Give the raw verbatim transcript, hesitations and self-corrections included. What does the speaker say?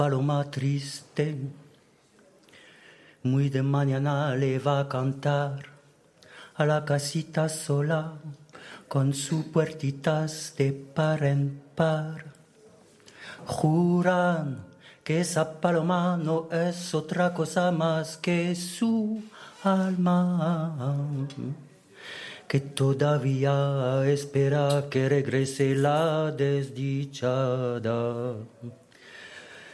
paloma triste, muy de mañana le va a cantar a la casita sola con sus puertitas de par en par. Juran que esa paloma no es otra cosa más que su alma, que todavía espera que regrese la desdichada.